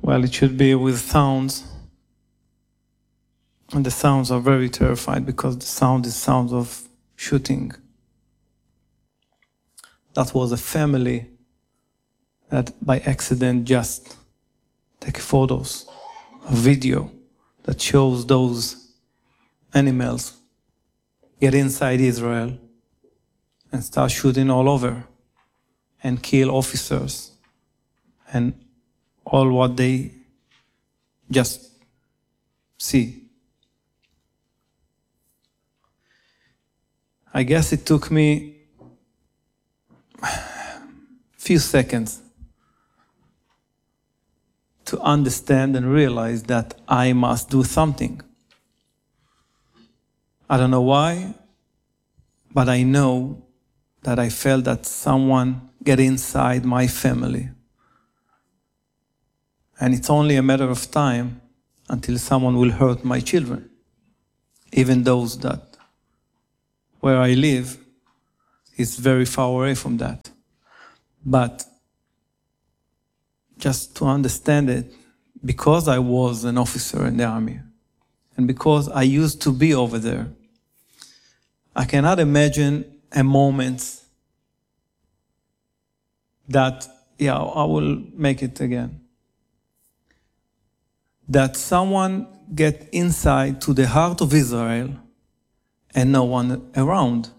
Well, it should be with sounds. And the sounds are very terrified because the sound is sounds of shooting. That was a family that by accident just take photos, a video that shows those animals get inside Israel and start shooting all over and kill officers and all what they just see. I guess it took me a few seconds to understand and realize that I must do something. I don't know why, but I know that I felt that someone get inside my family. And it's only a matter of time until someone will hurt my children, even those that where I live is very far away from that. But just to understand it, because I was an officer in the army, and because I used to be over there, I cannot imagine a moment that, I will make it again, that someone get inside to the heart of Israel and no one around.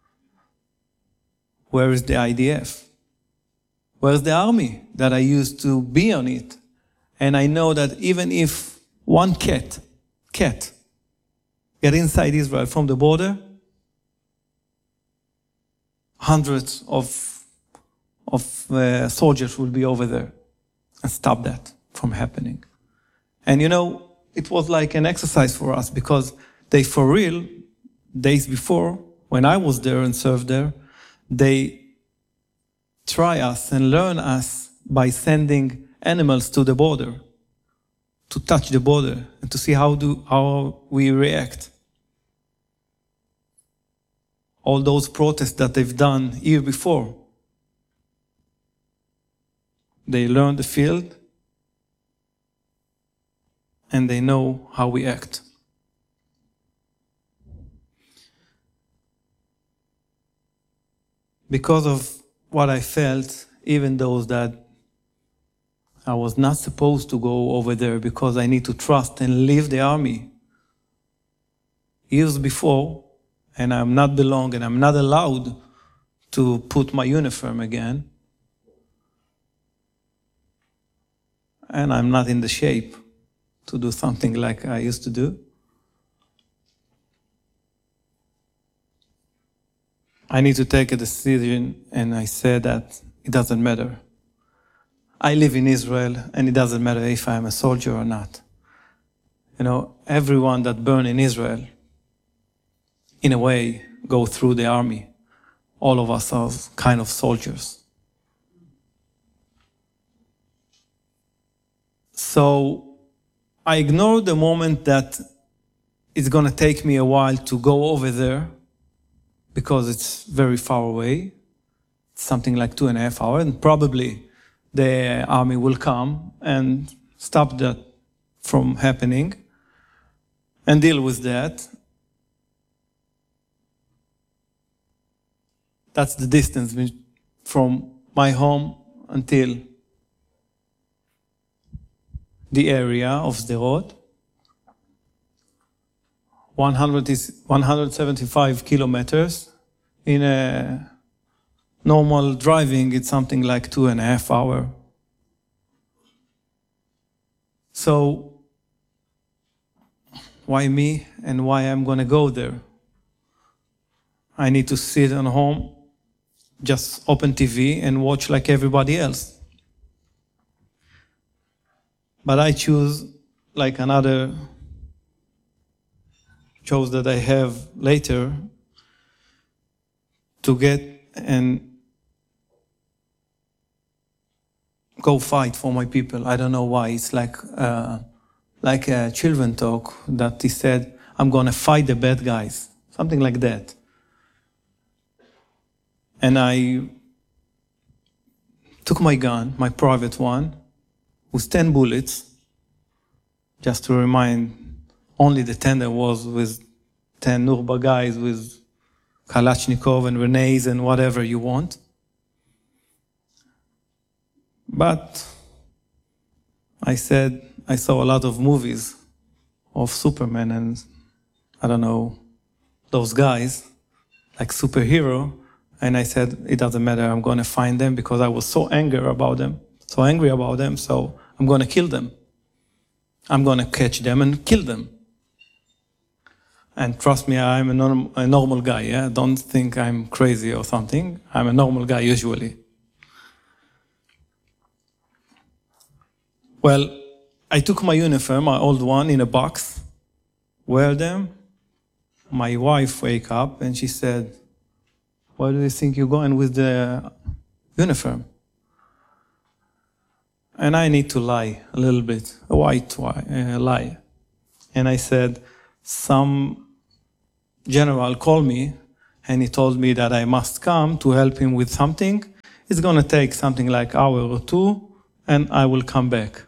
Where is the IDF? Where's the army that I used to be on it? And I know that even if one cat get inside Israel from the border, hundreds of soldiers will be over there and stop that from happening. And it was like an exercise for us because they, for real, days before, when I was there and served there, they try us and learn us by sending animals to the border, to touch the border and to see how we react. All those protests that they've done year before, they learn the field and they know how we act. Because of what I felt, even those that I was not supposed to go over there because I need to trust and leave the army. Years before, and I'm not belong and I'm not allowed to put my uniform again. And I'm not in the shape to do something like I used to do. I need to take a decision, and I said that it doesn't matter. I live in Israel, and it doesn't matter if I'm a soldier or not. Everyone that burn in Israel, in a way, go through the army. All of us are kind of soldiers. So I ignored the moment that it's going to take me a while to go over there, because it's very far away. It's something like 2.5 hours, and probably the army will come and stop that from happening and deal with that. That's the distance from my home until the area of Sderot. 175 kilometers. In a normal driving, it's something like 2.5 hours. So, why me and why I'm going to go there? I need to sit at home, just open TV and watch like everybody else. But I choose like another shows that I have later to get and go fight for my people. I don't know why. It's like a children talk that he said, I'm going to fight the bad guys. Something like that. And I took my gun, my private one, with 10 bullets, just to remind, only the 10 that was with 10 Nurba guys with Kalashnikov and grenades and whatever you want. But I said, I saw a lot of movies of Superman and, I don't know, those guys, like superhero, and I said, it doesn't matter, I'm going to find them because I was so angry about them, so I'm going to kill them. I'm going to catch them and kill them. And trust me, I'm a normal guy, yeah? Don't think I'm crazy or something. I'm a normal guy usually. Well, I took my uniform, my old one, in a box, wear them. My wife wake up and she said, where do you think you're going with the uniform? And I need to lie a little bit, a white lie. And I said, some general called me and he told me that I must come to help him with something. It's going to take something like an hour or two and I will come back.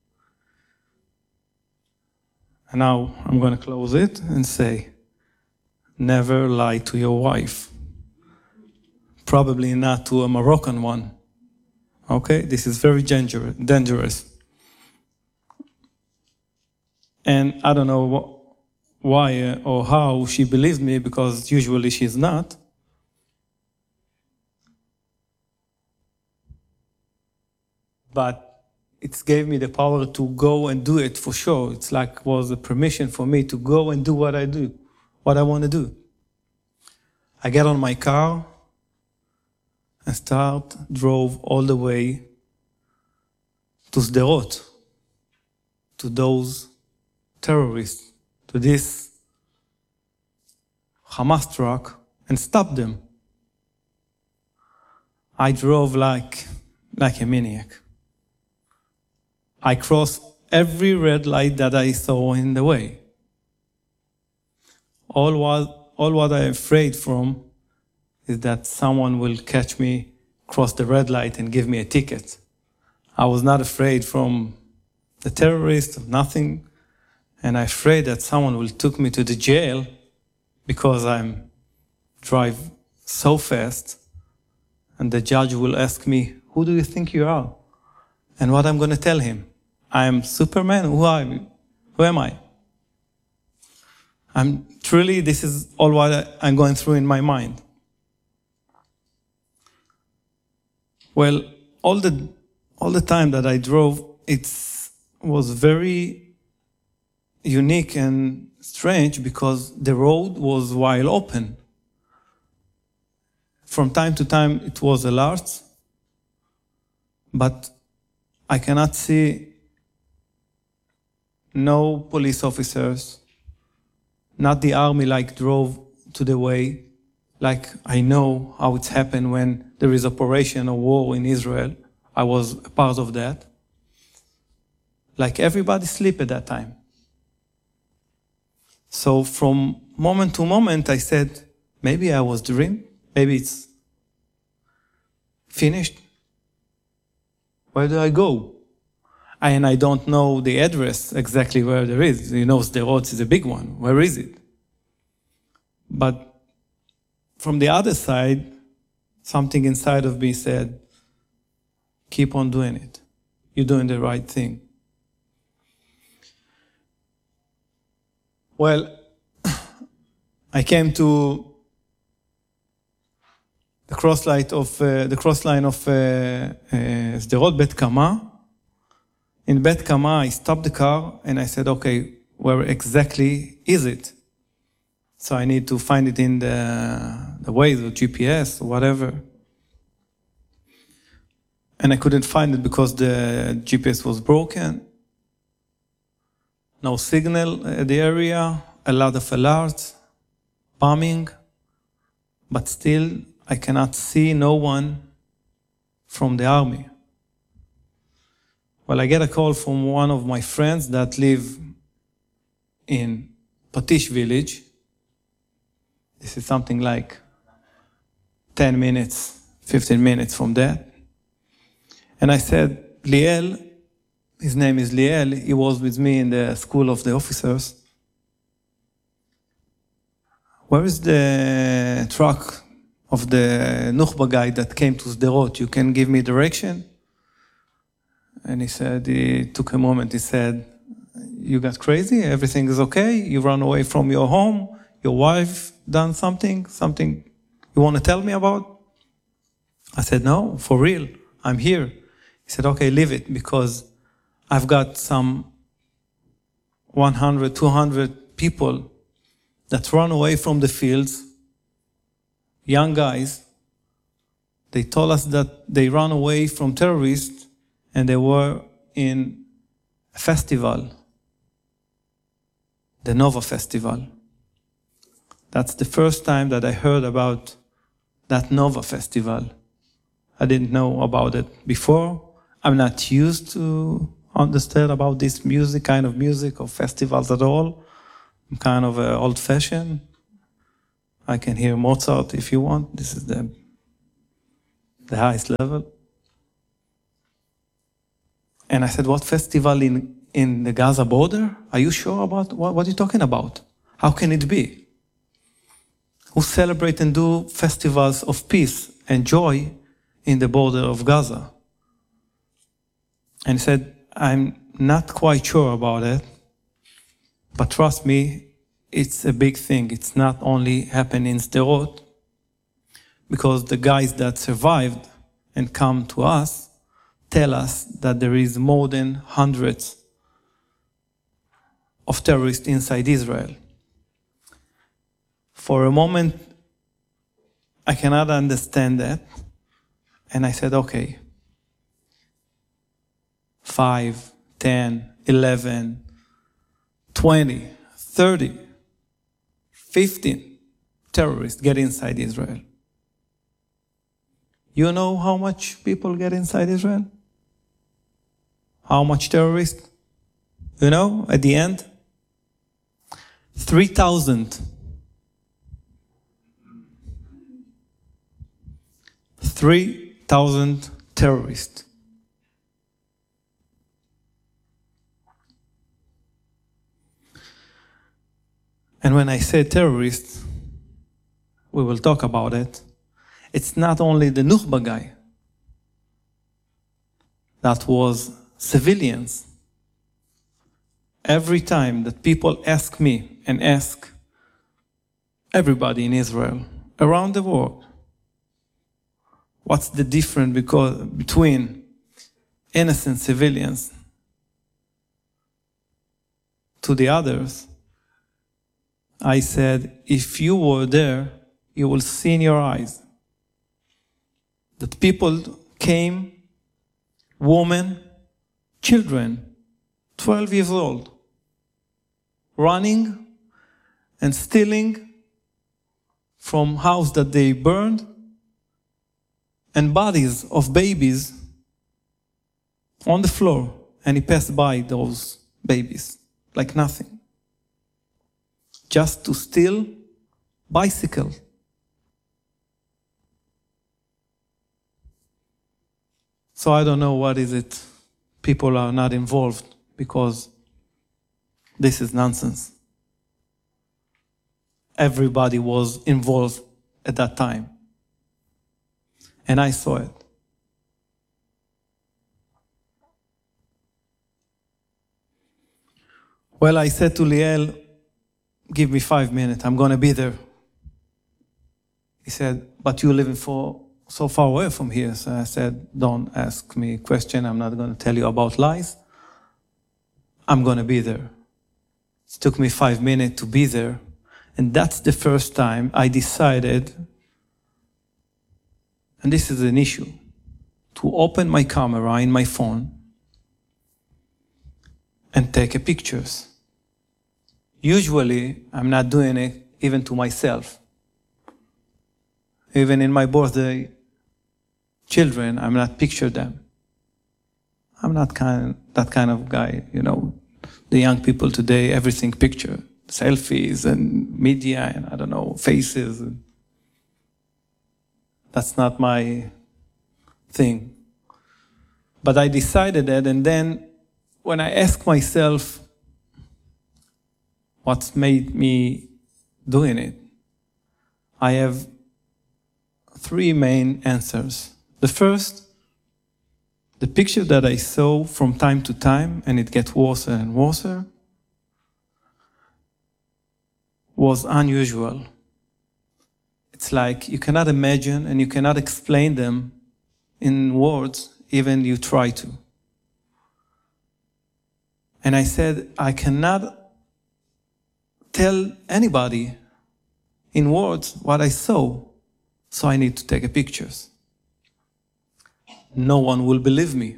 And now I'm going to close it and say, never lie to your wife. Probably not to a Moroccan one. Okay, this is very dangerous. And I don't know why or how she believes me, because usually she's not. But it gave me the power to go and do it for sure. It's like was a permission for me to go and do what I do, what I want to do. I get on my car and drove all the way to Sderot, to those terrorists, to this Hamas truck, and stopped them. I drove like a maniac. I crossed every red light that I saw in the way. All what I'm afraid from is that someone will catch me, cross the red light, and give me a ticket. I was not afraid from the terrorists, nothing, and I'm afraid that someone will take me to the jail because I'm drive so fast, and the judge will ask me, who do you think you are? And what I'm going to tell him? I'm Superman? Who am I? This is all what I'm going through in my mind. Well, all the time that I drove, it was very unique and strange because the road was wide open. From time to time, it was alert, but I cannot see no police officers, not the army like drove to the way, like I know how it's happened when there is operation or war in Israel. I was a part of that. Like everybody sleep at that time. So from moment to moment, I said, maybe I was dreaming, maybe it's finished. Where do I go? And I don't know the address exactly where there is. You know, Sderot is a big one. Where is it? But from the other side, something inside of me said, keep on doing it. You're doing the right thing. Well, I came to the crossline of Sderot Bet Kama. In Bet Kama, I stopped the car and I said, okay, where exactly is it? So I need to find it in the Waze or GPS or whatever. And I couldn't find it because the GPS was broken. No signal at the area, a lot of alerts, bombing, but still I cannot see no one from the army. Well, I get a call from one of my friends that live in Patish village. This is something like 10 minutes, 15 minutes from that. And I said, Liel, His name is Liel. He was with me in the school of the officers. Where is the truck of the Nukhba guy that came to Sderot? You can give me direction? And he took a moment, he said, you got crazy? Everything is okay? You run away from your home? Your wife done something you want to tell me about? I said, no, for real, I'm here. He said, okay, leave it, because I've got some 100, 200 people that run away from the fields, young guys. They told us that they ran away from terrorists and they were in a festival, the Nova Festival. That's the first time that I heard about that Nova Festival. I didn't know about it before. I'm not used to understand about this kind of music or festivals at all. I'm kind of old-fashioned. I can hear Mozart if you want. This is the highest level. And I said, what festival in the Gaza border? Are you sure about what are you talking about? How can it be? Who celebrate and do festivals of peace and joy in the border of Gaza? And he said, I'm not quite sure about it, but trust me, it's a big thing. It's not only happening in Sderot, because the guys that survived and come to us tell us that there is more than hundreds of terrorists inside Israel. For a moment, I cannot understand that. And I said, okay, 5, 10, 11, 20, 30, 15 terrorists get inside Israel. You know how much people get inside Israel? How much terrorists? You know, at the end? 3,000. 3,000 terrorists. And when I say terrorists, we will talk about it. It's not only the Nukhba guy. That was civilians. Every time that people ask me and ask everybody in Israel, around the world, what's the difference between innocent civilians to the others? I said, if you were there, you will see in your eyes that people came, women, children, 12 years old, running and stealing from house that they burned, and bodies of babies on the floor, and he passed by those babies like nothing, just to steal bicycle. So I don't know what is it. People are not involved because this is nonsense. Everybody was involved at that time. And I saw it. Well, I said to Liel, give me 5 minutes, I'm going to be there. He said, but you're living so far away from here. So I said, don't ask me a question. I'm not going to tell you about lies. I'm going to be there. It took me 5 minutes to be there. And that's the first time I decided, and this is an issue, to open my camera in my phone and take pictures. Usually, I'm not doing it even to myself. Even in my birthday, children, I'm not picture them. I'm not that kind of guy, you know. The young people today, everything picture. Selfies and media and, I don't know, faces. That's not my thing. But I decided that, and then when I ask myself what's made me doing it, I have three main answers. The first, the picture that I saw from time to time, and it gets worse and worse, was unusual. It's like you cannot imagine and you cannot explain them in words, even you try to. And I said, I cannot tell anybody in words what I saw, so I need to take pictures. No one will believe me.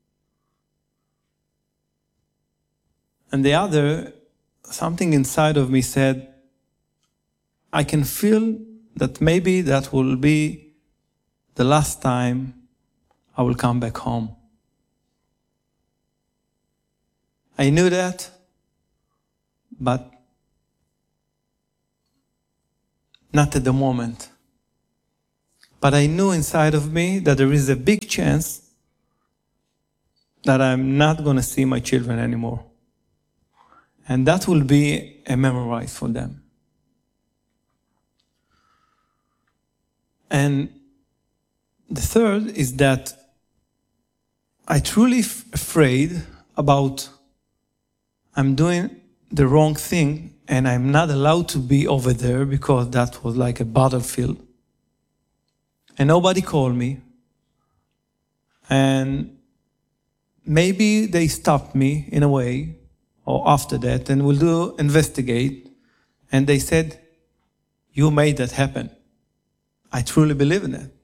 And the other, something inside of me said, I can feel that maybe that will be the last time I will come back home. I knew that, but not at the moment. But I knew inside of me that there is a big chance that I'm not going to see my children anymore. And that will be a memory for them. And the third is that I truly afraid about I'm doing the wrong thing and I'm not allowed to be over there because that was like a battlefield. And nobody called me. And maybe they stopped me in a way, or after that, and will investigate. And they said, you made that happen. I truly believe in it.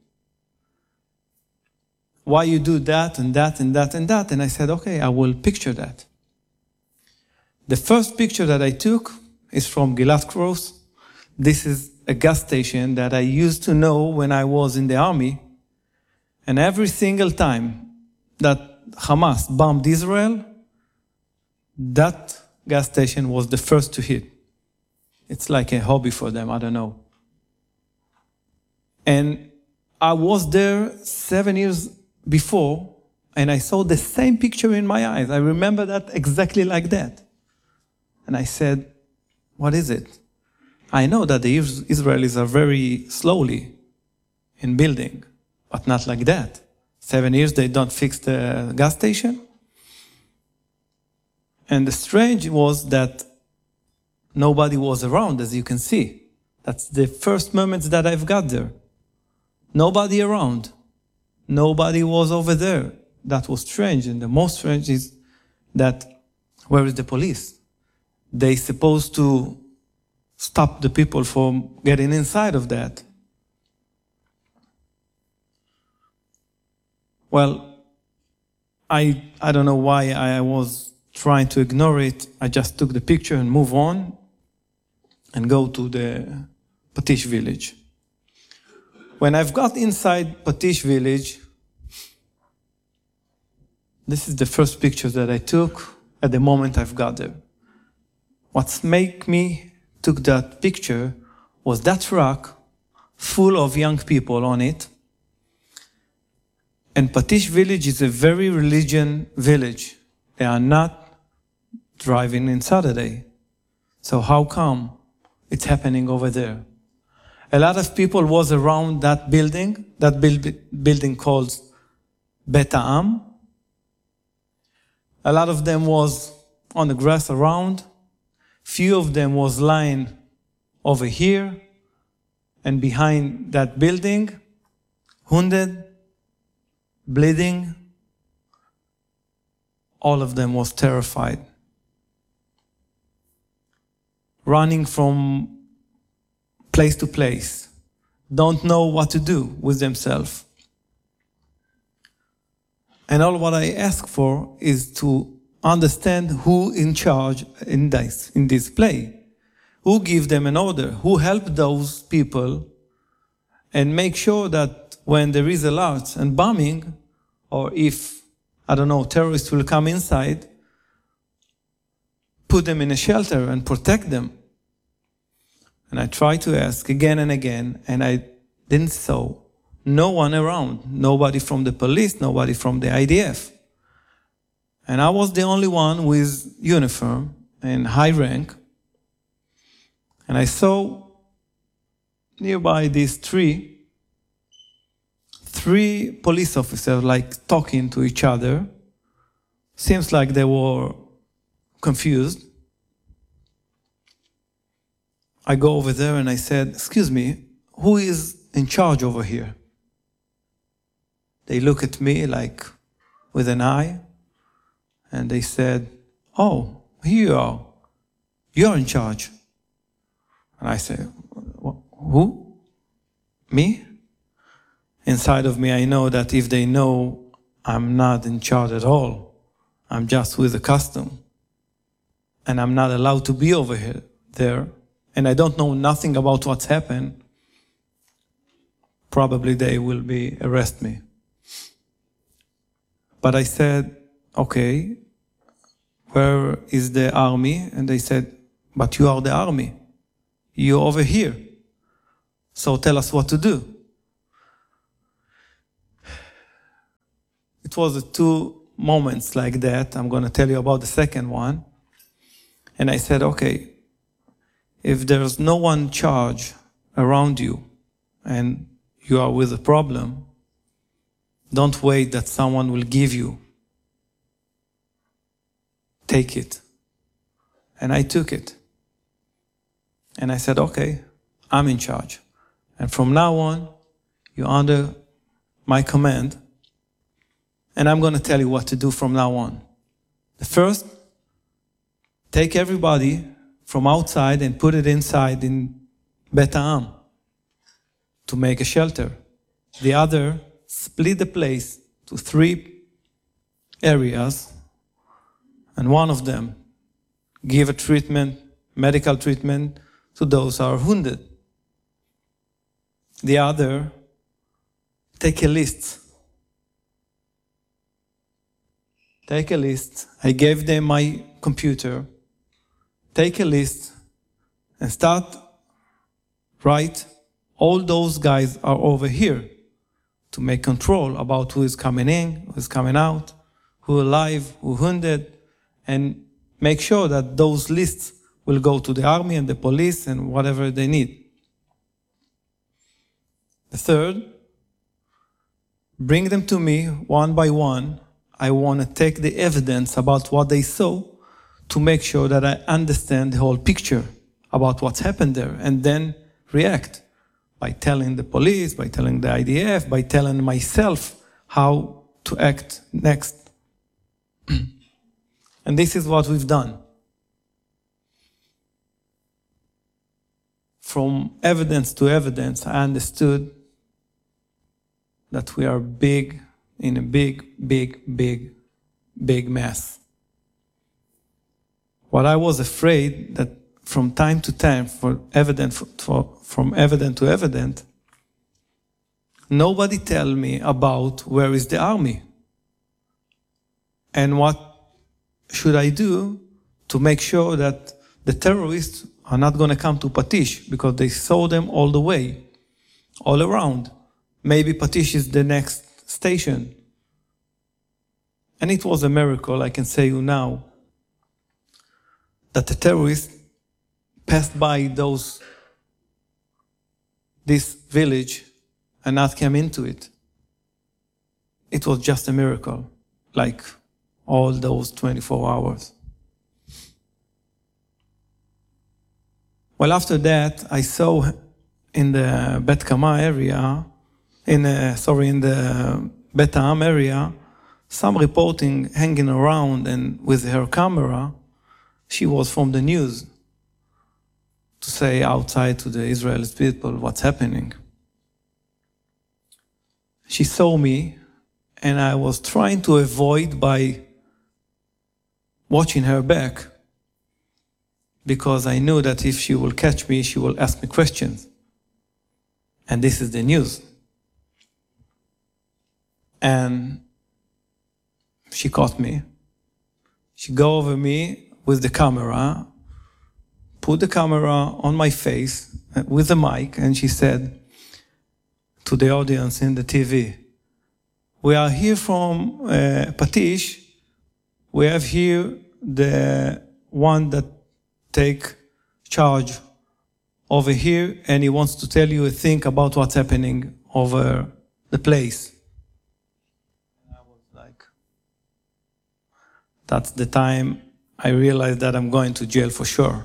Why you do that and that and that and that? And I said, okay, I will picture that. The first picture that I took is from Gilat Cross. This is a gas station that I used to know when I was in the army. And every single time that Hamas bombed Israel, that gas station was the first to hit. It's like a hobby for them, I don't know. And I was there 7 years before, and I saw the same picture in my eyes. I remember that exactly like that. And I said, what is it? I know that the Israelis are very slowly in building, but not like that. 7 years they don't fix the gas station. And the strange was that nobody was around, as you can see. That's the first moments that I've got there. Nobody around. Nobody was over there. That was strange. And the most strange is that where is the police? They supposed to stop the people from getting inside of that. Well, I don't know why I was trying to ignore it. I just took the picture and move on and go to the Patish village. When I've got inside Patish village, this is the first picture that I took at the moment I've got there. What's make me took that picture was that truck full of young people on it. And Patish village is a very religious village. They are not driving in Saturday. So how come it's happening over there? A lot of people was around that building called Bet Ha'am. A lot of them was on the grass around. Few of them was lying over here and behind that building, wounded, bleeding. All of them was terrified. Running from place to place, don't know what to do with themselves. And all what I ask for is to understand who in charge in this play, who give them an order, who help those people, and make sure that when there is alerts and bombing, or if, I don't know, terrorists will come inside, put them in a shelter and protect them. And I tried to ask again and again, and I didn't saw no one around, nobody from the police, nobody from the IDF. And I was the only one with uniform and high rank. And I saw nearby this tree, 3 police officers like talking to each other. Seems like they were confused. I go over there and I said, "Excuse me, who is in charge over here?" They look at me like with an eye, and they said, "Oh, here you are. You're in charge." And I said, "Who? Me?" Inside of me, I know that if they know I'm not in charge at all, I'm just with the custom, and I'm not allowed to be over here, there, and I don't know nothing about what's happened, probably they will arrest me. But I said, "Okay, where is the army?" And they said, "But you are the army. You're over here. So tell us what to do." It was 2 moments like that. I'm going to tell you about the second one. And I said, "Okay, if there's no one in charge around you and you are with a problem, don't wait that someone will give you. Take it." And I took it. And I said, "Okay, I'm in charge. And from now on, you're under my command. And I'm going to tell you what to do from now on. The first, take everybody from outside and put it inside in Bet Ha'am to make a shelter. The other, split the place to 3 areas, and one of them, give a treatment, medical treatment, to those who are wounded. The other, take a list. Take a list. I gave them my computer. Take a list and start write, all those guys are over here to make control about who is coming in, who is coming out, who alive, who wounded, and make sure that those lists will go to the army and the police and whatever they need. The third, bring them to me one by one. I want to take the evidence about what they saw to make sure that I understand the whole picture about what's happened there, and then react by telling the police, by telling the IDF, by telling myself how to act next. And this is what we've done. From evidence to evidence, I understood that we are in a big mess. What I was afraid that from time to time, from evidence to evidence, nobody tell me about where is the army and what should I do to make sure that the terrorists are not going to come to Patish, because they saw them all the way, all around. Maybe Patish is the next station. And it was a miracle, I can say you now, that the terrorists passed by this village and not came into it. It was just a miracle, like all those 24 hours. Well, after that, I saw in the Bet Kama area, in the Bet Ha'am area, some reporting hanging around, and with her camera, she was from the news to say outside to the Israeli people what's happening. She saw me, and I was trying to avoid by watching her back, because I knew that if she will catch me, she will ask me questions. And this is the news. And she caught me. She go over me with the camera, put the camera on my face with the mic, and she said to the audience in the TV, "We are here from Patish. we have here the one that take charge over here, and he wants to tell you a thing about what's happening over the place. And I was like, that's the time I realized that I'm going to jail for sure.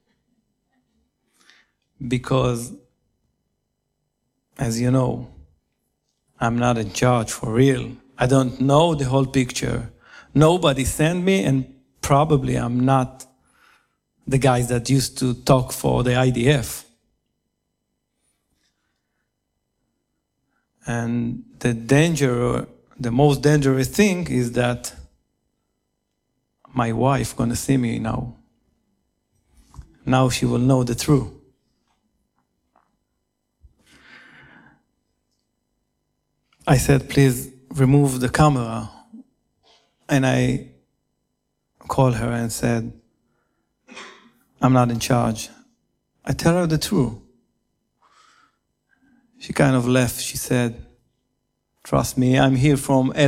Because, as you know, I'm not in charge for real. I don't know the whole picture. Nobody sent me, and probably I'm not the guys that used to talk for the IDF. And the most dangerous thing is that my wife gonna see me now. Now she will know the truth. I said, please remove the camera. And I called her and said, I'm not in charge. I tell her the truth. She kind of left. She said, trust me, I'm here from